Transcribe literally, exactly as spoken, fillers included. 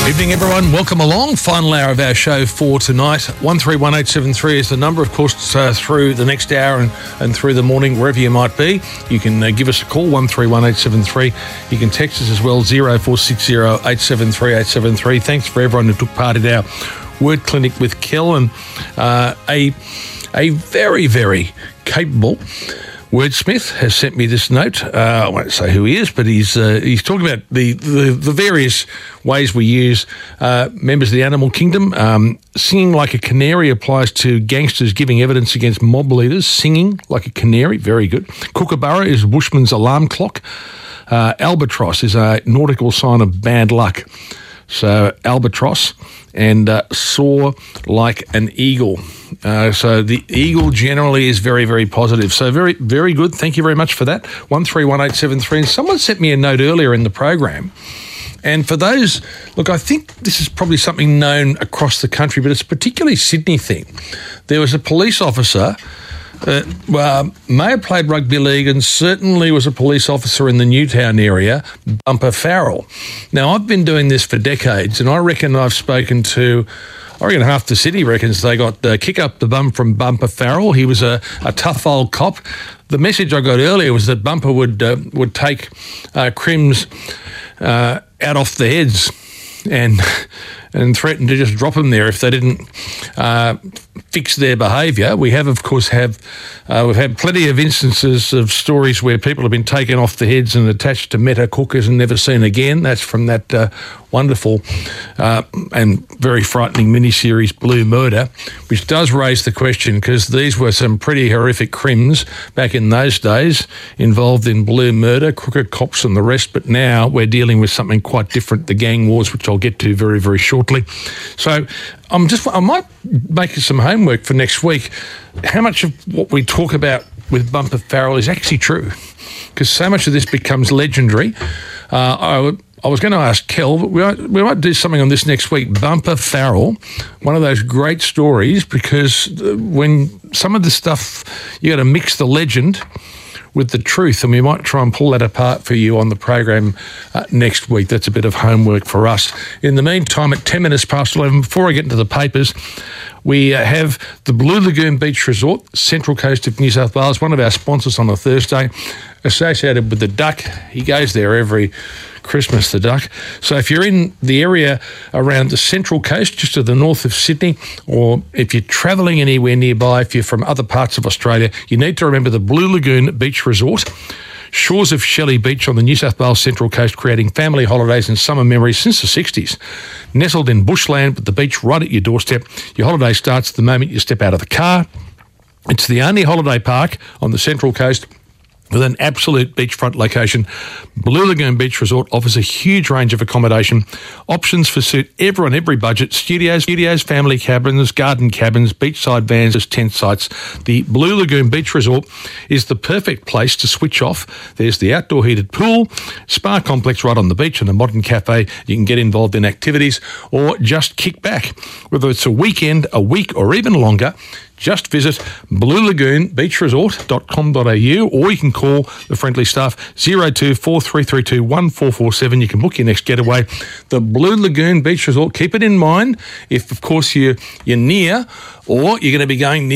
Evening, everyone. Welcome along. Final hour of our show for tonight. one three one eight seven three is the number, of course, uh, through the next hour and, and through the morning, wherever you might be. You can uh, give us a call, one three one eight seven three. You can text us as well, zero four six zero eight seven three eight seven three. Thanks for everyone who took part in our word clinic with Kel, and uh, a, a very, very capable wordsmith has sent me this note. Uh, I won't say who he is, but he's uh, he's talking about the, the, the various ways we use uh, members of the animal kingdom. Um, singing like a canary applies to gangsters giving evidence against mob leaders. Singing like a canary, very good. Kookaburra is bushman's alarm clock. Uh, albatross is a nautical sign of bad luck. So albatross, and uh, soar like an eagle. Uh, so the eagle generally is very, very positive. So very, very good. Thank you very much for that. one three one eight seven three. And someone sent me a note earlier in the program. And for those, look, I think this is probably something known across the country, but it's a particularly Sydney thing. There was a police officer Uh, well, may have played rugby league and certainly was a police officer in the Newtown area, Bumper Farrell. Now, I've been doing this for decades, and I reckon I've spoken to, I reckon half the city reckons they got the kick up the bum from Bumper Farrell. He was a, a tough old cop. The message I got earlier was that Bumper would uh, would take uh, crims uh, out off the heads and and threatened to just drop them there if they didn't uh, fix their behaviour. We have, of course, have uh, we've had plenty of instances of stories where people have been taken off the heads and attached to meta cookers and never seen again. That's from that uh, wonderful uh, and very frightening miniseries Blue Murder, which does raise the question, because these were some pretty horrific crims back in those days involved in Blue Murder, crooked cops and the rest, but now we're dealing with something quite different, the gang wars, which I'll get to very, very shortly. So I'm just, I might make some homework for next week. How much of what we talk about with Bumper Farrell is actually true? Because so much of this becomes legendary. Uh, I, would, I was going to ask Kel, but we might, we might do something on this next week. Bumper Farrell, one of those great stories, because when some of the stuff, you got to mix the legend with the truth, and we might try and pull that apart for you on the program uh, next week. That's a bit of homework for us. In the meantime, at ten minutes past eleven, before I get into the papers, we uh, have the Blue Lagoon Beach Resort, Central Coast of New South Wales, one of our sponsors on a Thursday, associated with the Duck. He goes there every Christmas, the Duck. So if you're in the area around the Central Coast, just to the north of Sydney, or if you're travelling anywhere nearby, if you're from other parts of Australia, you need to remember the Blue Lagoon Beach Resort. Shores of Shelley Beach on the New South Wales Central Coast, creating family holidays and summer memories since the sixties. Nestled in bushland with the beach right at your doorstep, your holiday starts the moment you step out of the car. It's the only holiday park on the Central Coast with an absolute beachfront location. Blue Lagoon Beach Resort offers a huge range of accommodation options for suit everyone, every budget. Studios, studios, family cabins, garden cabins, beachside vans, tent sites. The Blue Lagoon Beach Resort is the perfect place to switch off. There's the outdoor heated pool, spa complex right on the beach, and a modern cafe. You can get involved in activities or just kick back. Whether it's a weekend, a week, or even longer, just visit blue lagoon beach resort dot com dot a u, or you can call the friendly staff zero two four three three two one four four seven. You can book your next getaway. The Blue Lagoon Beach Resort, keep it in mind if, of course, you, you're near, or you're going to be going near